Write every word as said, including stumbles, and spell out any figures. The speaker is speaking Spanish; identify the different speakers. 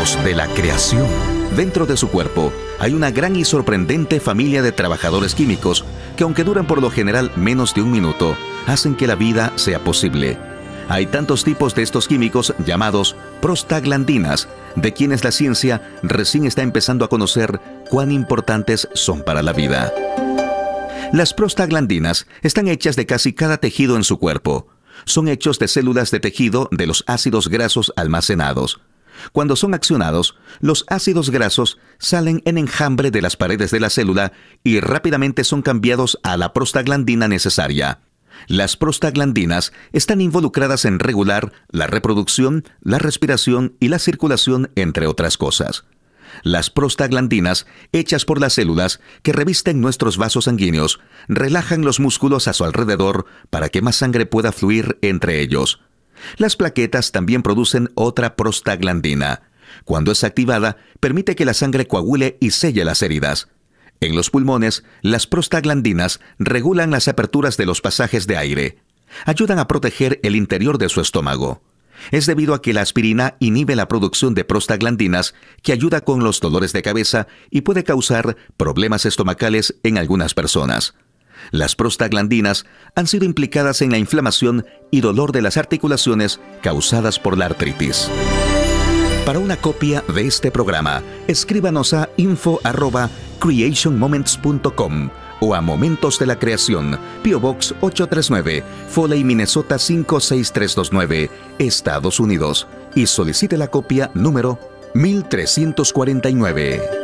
Speaker 1: Momentos de la creación. Dentro de su cuerpo hay una gran y sorprendente familia de trabajadores químicos que, aunque duran por lo general menos de un minuto, hacen que la vida sea posible. Hay tantos tipos de estos químicos llamados prostaglandinas, de quienes la ciencia recién está empezando a conocer cuán importantes son para la vida. Las prostaglandinas están hechas de casi cada tejido en su cuerpo. Son hechos de células de tejido de los ácidos grasos almacenados. Cuando son accionados, los ácidos grasos salen en enjambre de las paredes de la célula y rápidamente son cambiados a la prostaglandina necesaria. Las prostaglandinas están involucradas en regular la reproducción, la respiración y la circulación, entre otras cosas. Las prostaglandinas, hechas por las células que revisten nuestros vasos sanguíneos, relajan los músculos a su alrededor para que más sangre pueda fluir entre ellos. Las plaquetas también producen otra prostaglandina. Cuando es activada, permite que la sangre coagule y selle las heridas. En los pulmones, las prostaglandinas regulan las aperturas de los pasajes de aire. Ayudan a proteger el interior de su estómago. Es debido a que la aspirina inhibe la producción de prostaglandinas, que ayuda con los dolores de cabeza y puede causar problemas estomacales en algunas personas. Las prostaglandinas han sido implicadas en la inflamación y dolor de las articulaciones causadas por la artritis. Para una copia de este programa, escríbanos a info arroba creation moments punto com o a Momentos de la Creación, P O Box ocho tres nueve, Foley, Minnesota cinco seis tres dos nueve, Estados Unidos, y solicite la copia número mil trescientos cuarenta y nueve.